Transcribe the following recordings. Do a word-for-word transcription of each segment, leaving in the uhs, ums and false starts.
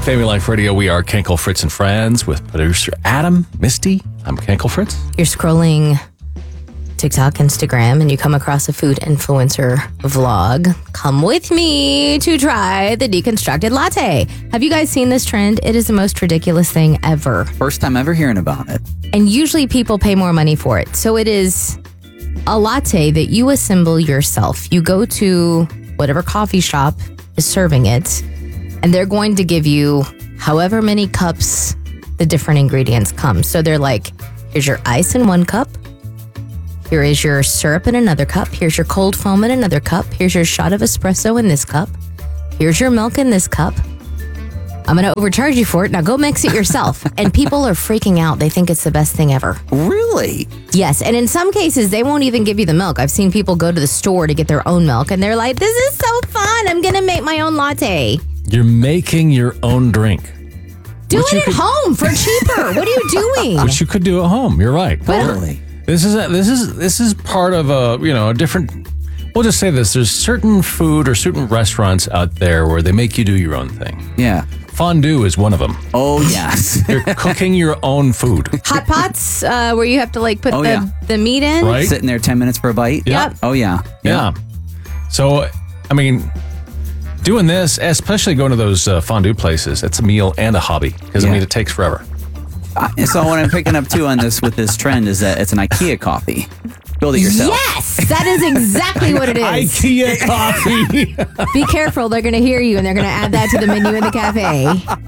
Family Life Radio. We are Kenkel, Fritz, and Friends with producer Adam, Misty. I'm Kenkel Fritz. You're scrolling TikTok, Instagram, and you come across a food influencer vlog. Come with me to try the deconstructed latte. Have you guys seen this trend? It is the most ridiculous thing ever. First time ever hearing about it. And usually people pay more money for it. So it is a latte that you assemble yourself. You go to whatever coffee shop is serving it, and they're going to give you however many cups the different ingredients come. So they're like, here's your ice in one cup. Here is your syrup in another cup. Here's your cold foam in another cup. Here's your shot of espresso in this cup. Here's your milk in this cup. I'm going to overcharge you for it. Now go mix it yourself. And people are freaking out. They think it's the best thing ever. Really? Yes. And in some cases, they won't even give you the milk. I've seen people go to the store to get their own milk, and they're like, this is so fun. I'm going to make my own latte. You're making your own drink. Do Which it you at could- home for cheaper. What are you doing? Which you could do at home. You're right. Totally. This is a, this is this is part of a you know a different. We'll just say this: there's certain food or certain restaurants out there where they make you do your own thing. Yeah. Fondue is one of them. Oh, yes. You're cooking your own food. Hot pots uh, where you have to like put Oh, the, yeah. the meat in. Right. Sitting there ten minutes for a bite? Yeah. Yep. Oh, yeah. Yeah. So, I mean, doing this, especially going to those uh, fondue places, it's a meal and a hobby because I Yeah. mean it takes forever. Uh, so what I'm picking up, too, on this with this trend is that it's an IKEA coffee. Build it yourself. Yes, that is exactly what it is. IKEA coffee. Be careful, they're going to hear you and they're going to add that to the menu in the cafe.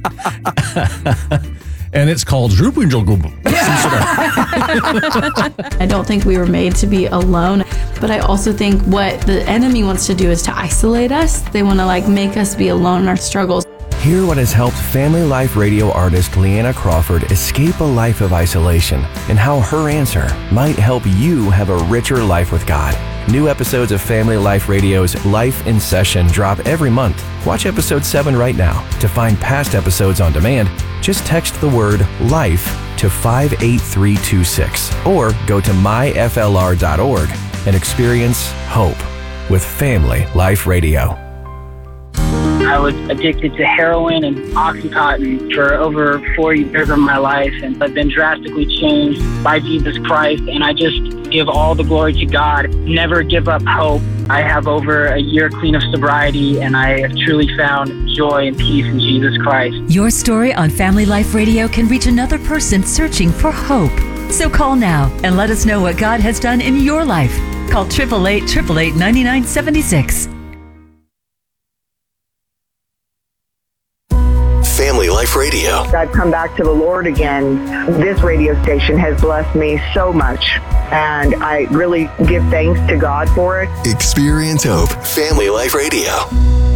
And it's called Droopingelgoop. I don't think we were made to be alone, but I also think what the enemy wants to do is to isolate us. They want to like make us be alone in our struggles. Hear what has helped Family Life radio artist Leanna Crawford escape a life of isolation and how her answer might help you have a richer life with God. New episodes of Family Life Radio's Life in Session drop every month. Watch episode seven right now. To find past episodes on demand, just text the word LIFE to five eight three two six or go to my f l r dot org and experience hope with Family Life Radio. I was addicted to heroin and Oxycontin for over four years of my life, and I've been drastically changed by Jesus Christ, and I just give all the glory to God. Never give up hope. I have over a year clean of sobriety, and I have truly found joy and peace in Jesus Christ. Your story on Family Life Radio can reach another person searching for hope. So call now and let us know what God has done in your life. Call eight eight eight, eight eight eight, nine nine seven six. Family Life Radio. I've come back to the Lord again. This radio station has blessed me so much, and I really give thanks to God for it. Experience hope. Family Life Radio.